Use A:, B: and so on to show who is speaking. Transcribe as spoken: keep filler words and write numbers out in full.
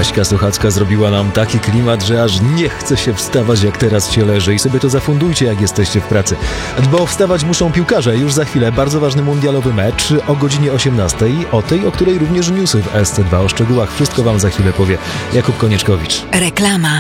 A: Kaśka Sochacka zrobiła nam taki klimat, że aż nie chce się wstawać, jak teraz się leży, i sobie to zafundujcie, jak jesteście w pracy. Bo wstawać muszą piłkarze. Już za chwilę bardzo ważny mundialowy mecz o godzinie osiemnastej, o tej, o której również newsy w S C dwa. O szczegółach wszystko wam za chwilę powie Jakub Konieczkowicz.
B: Reklama.